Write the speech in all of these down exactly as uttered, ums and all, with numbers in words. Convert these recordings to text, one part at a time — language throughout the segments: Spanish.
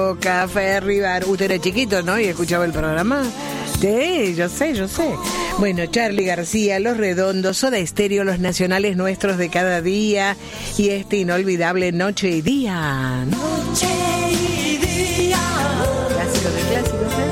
Roca, Ferry Bar. Usted era chiquito, ¿no? Y escuchaba el programa. Sí, yo sé, yo sé. Bueno, Charly García, Los Redondos, Soda Estéreo, los nacionales nuestros de cada día y este inolvidable Noche y Día. Noche y Día. Clásico de clásicos, ¿eh?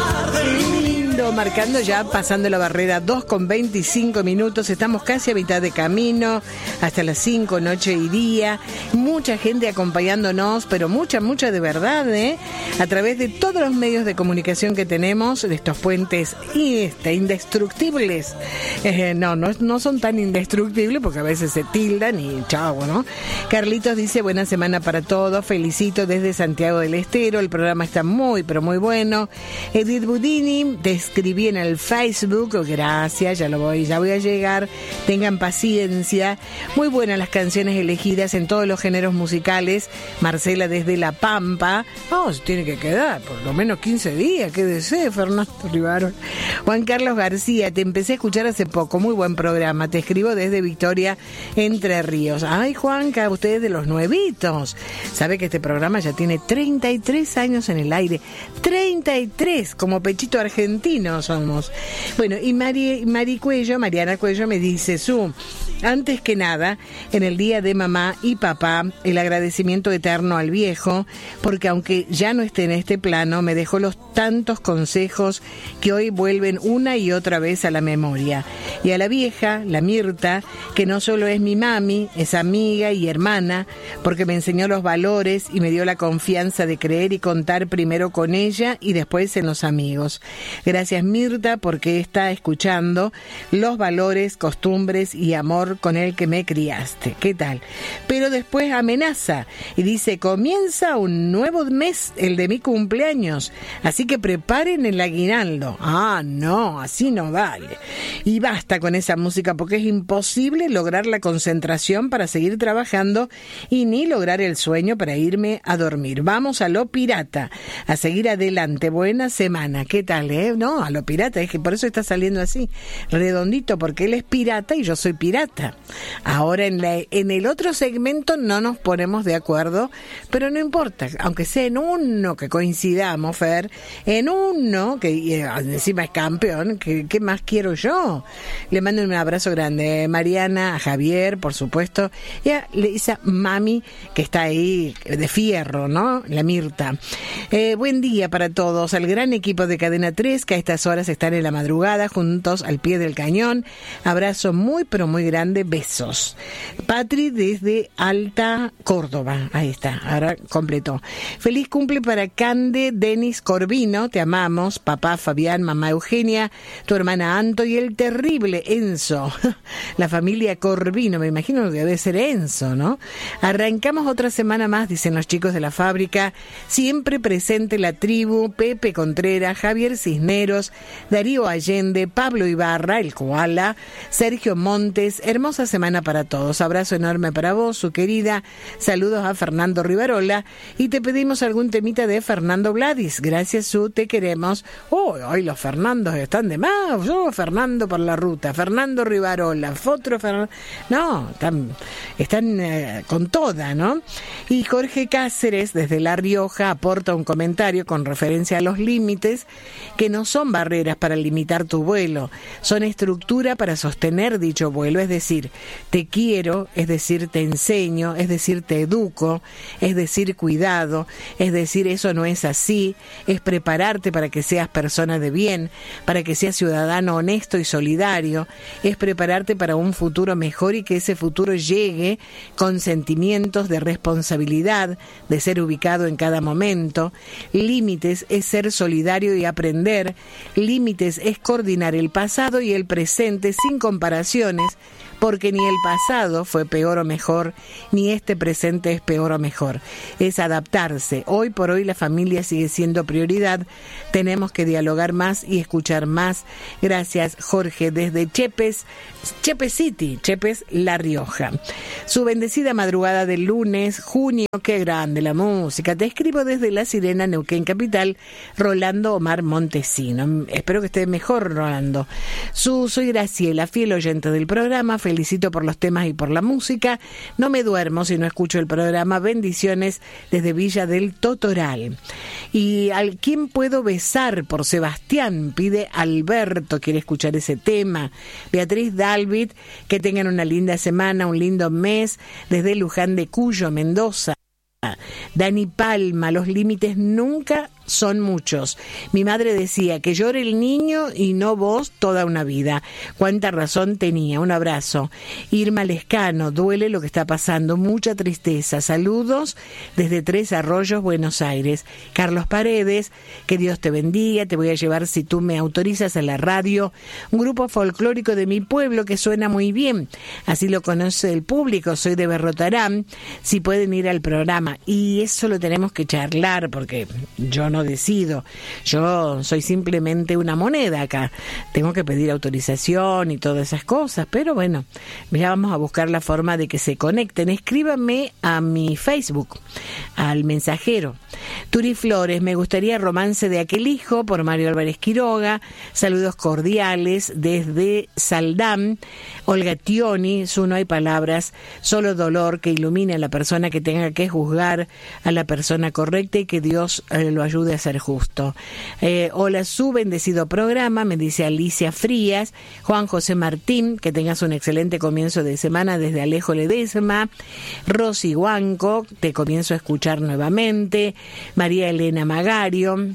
Marcando ya, pasando la barrera, dos con veinticinco minutos, estamos casi a mitad de camino, hasta las cinco, Noche y Día, mucha gente acompañándonos, pero mucha, mucha de verdad, ¿eh? A través de todos los medios de comunicación que tenemos, de estos puentes y este, indestructibles, eh, no, no, no son tan indestructibles porque a veces se tildan y chao, ¿no? Carlitos dice, buena semana para todos, felicito desde Santiago del Estero, el programa está muy, pero muy bueno. Edith Budini, te escribí en el Facebook, gracias, ya lo voy, ya voy a llegar, tengan paciencia, muy buenas las canciones elegidas en todos los géneros musicales. Marcela desde La Pampa, oh, se tiene que quedar por lo menos quince días, qué deseo, Fernando Rivarol. Juan Carlos García, te empecé a escuchar hace poco, muy buen programa, te escribo desde Victoria, Entre Ríos. Ay, Juanca, ustedes de los nuevitos, sabe que este programa ya tiene treinta y tres años en el aire, treinta y tres, como pechito argentino somos. Bueno, y Mari, Mari Cuello, Mariana Cuello me dice, Su, antes que nada, en el día de mamá y papá, el agradecimiento eterno al viejo, porque aunque ya no esté en este plano, me dejó los tantos consejos que hoy vuelven una y otra vez a la memoria. Y a la vieja, la Mirta, que no solo es mi mami, es amiga y hermana, porque me enseñó los valores y me dio la confianza de creer y contar primero con ella y después en los amigos. Gracias, Mirta, porque está escuchando los valores, costumbres y amor con el que me criaste. ¿Qué tal? Pero después amenaza y dice, comienza un nuevo mes, el de mi cumpleaños, así que preparen el aguinaldo. Ah, no, así no vale. Y basta con esa música porque es imposible lograr la concentración para seguir trabajando y ni lograr el sueño para irme a dormir. Vamos a lo pirata, a seguir adelante. Buena semana. ¿Qué tal, eh? No, a lo pirata, es que por eso está saliendo así, redondito, porque él es pirata y yo soy pirata. Ahora en, la, en el otro segmento no nos ponemos de acuerdo, pero no importa, aunque sea en uno que coincidamos, Fer, en uno que y encima es campeón, ¿qué, qué más quiero yo? Le mando un abrazo grande, Mariana, a Javier, por supuesto, y a esa mami que está ahí de fierro, ¿no? La Mirta. Eh, buen día para todos, al gran equipo de Cadena tres, que a estas horas están en la madrugada juntos al pie del cañón. Abrazo muy pero muy grande, besos. Patri desde Alta Córdoba, ahí está, ahora completó. Feliz cumple para Cande, Denis Corvino, te amamos, papá Fabián, mamá Eugenia, tu hermana Anto y el terrible Enzo. La familia Corvino, me imagino que debe ser Enzo, ¿no? Arrancamos otra semana más, dicen los chicos de la fábrica, siempre presente la tribu, Pepe Contreras, Javier Cisneros, Darío Allende, Pablo Ibarra, el koala, Sergio Montes, hermosa semana para todos, abrazo enorme para vos, su querida, saludos a Fernando Rivarola y te pedimos algún temita de Fernando Vladis, gracias Su, te queremos. Oh, hoy los Fernandos están de más, yo Fernando por la ruta, Fernando Rivarola, Fotro Fernando, no, están, están eh, con toda, ¿no? Y Jorge Cáceres desde La Rioja aporta un comentario con referencia a los límites que no son barreras para limitar tu vuelo, son estructura para sostener dicho vuelo, es decir, te quiero, es decir, te enseño, es decir, te educo, es decir, cuidado, es decir, eso no es así, es prepararte para que seas persona de bien, para que seas ciudadano honesto y solidario, es prepararte para un futuro mejor y que ese futuro llegue con sentimientos de responsabilidad, de ser ubicado en cada momento. Límites es ser solidario y aprender, límites es coordinar el pasado y el presente sin comparaciones, porque ni el pasado fue peor o mejor, ni este presente es peor o mejor. Es adaptarse. Hoy por hoy la familia sigue siendo prioridad. Tenemos que dialogar más y escuchar más. Gracias, Jorge, desde Chepes, Chepes City, Chepes, La Rioja. Su bendecida madrugada del lunes, junio, qué grande la música. Te escribo desde La Sirena, Neuquén Capital, Rolando Omar Montesino. Espero que esté mejor, Rolando. Su, soy Graciela, fiel oyente del programa. Felicito por los temas y por la música. No me duermo si no escucho el programa. Bendiciones desde Villa del Totoral. Y ¿al quién puedo besar? Por Sebastián, pide Alberto, quiere escuchar ese tema. Beatriz Dalvit, que tengan una linda semana, un lindo mes, desde Luján de Cuyo, Mendoza. Dani Palma, los límites nunca son muchos. Mi madre decía que llore el niño y no vos toda una vida. Cuánta razón tenía. Un abrazo. Irma Lescano, duele lo que está pasando, mucha tristeza. Saludos desde Tres Arroyos, Buenos Aires. Carlos Paredes, que Dios te bendiga. Te voy a llevar, si tú me autorizas, a la radio un grupo folclórico de mi pueblo que suena muy bien. Así lo conoce el público. Soy de Berrotarán. Si pueden ir al programa. Y eso lo tenemos que charlar, porque yo no decido. Yo soy simplemente una moneda acá. Tengo que pedir autorización y todas esas cosas, pero bueno, ya vamos a buscar la forma de que se conecten. Escríbanme a mi Facebook, al mensajero. Turi Flores, me gustaría Romance de aquel hijo, por Mario Álvarez Quiroga. Saludos cordiales desde Saldán. Olga Tioni, su No hay palabras, solo dolor que ilumine a la persona que tenga que juzgar a la persona correcta y que Dios eh, lo ayude a ser justo. Eh, hola, su bendecido programa, me dice Alicia Frías. Juan José Martín, que tengas un excelente comienzo de semana desde Alejo Ledesma. Rosy Huanco, te comienzo a escuchar nuevamente. María Elena Magario.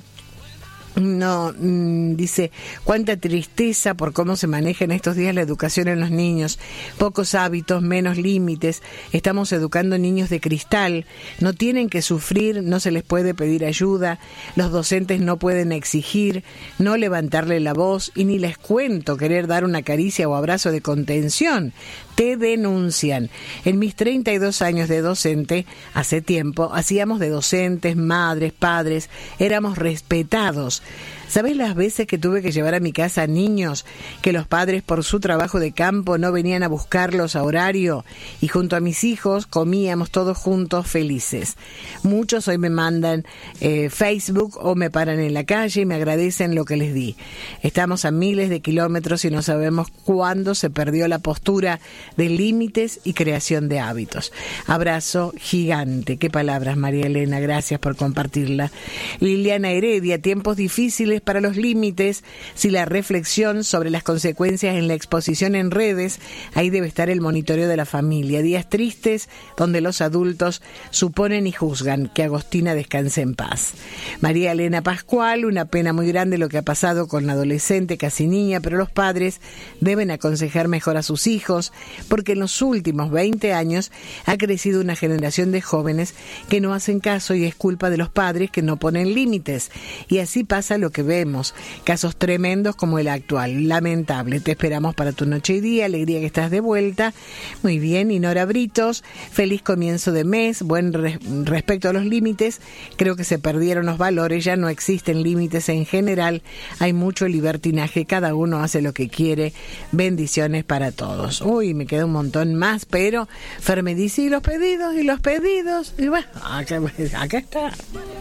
No, mmm, dice, cuánta tristeza por cómo se maneja en estos días la educación en los niños. Pocos hábitos, menos límites. Estamos educando niños de cristal. No tienen que sufrir, no se les puede pedir ayuda. Los docentes no pueden exigir, no levantarle la voz, y ni les cuento querer dar una caricia o abrazo de contención. Te denuncian. En mis treinta y dos años de docente, hace tiempo, hacíamos de docentes, madres, padres, éramos respetados. ¿Sabés las veces que tuve que llevar a mi casa niños que los padres por su trabajo de campo no venían a buscarlos a horario y junto a mis hijos comíamos todos juntos felices? Muchos hoy me mandan eh, Facebook o me paran en la calle y me agradecen lo que les di. Estamos a miles de kilómetros y no sabemos cuándo se perdió la postura de límites y creación de hábitos. Abrazo gigante. Qué palabras, María Elena, gracias por compartirla. Liliana Heredia, tiempos difíciles para los límites. Si la reflexión sobre las consecuencias en la exposición en redes, ahí debe estar el monitoreo de la familia. Días tristes donde los adultos suponen y juzgan. Que Agostina descanse en paz. María Elena Pascual, una pena muy grande lo que ha pasado con la adolescente, casi niña, pero los padres deben aconsejar mejor a sus hijos, porque en los últimos veinte años ha crecido una generación de jóvenes que no hacen caso y es culpa de los padres que no ponen límites. Y así pasa lo que vemos, casos tremendos como el actual. Lamentable. Te esperamos para tu noche y día. Alegría que estás de vuelta. Muy bien. Y Nora Britos, feliz comienzo de mes. Buen re- respecto a los límites, creo que se perdieron los valores, ya no existen límites en general, hay mucho libertinaje, cada uno hace lo que quiere. Bendiciones para todos. Uy, me queda un montón más, pero Fer me dice, y los pedidos, y los pedidos, y bueno, acá, acá está.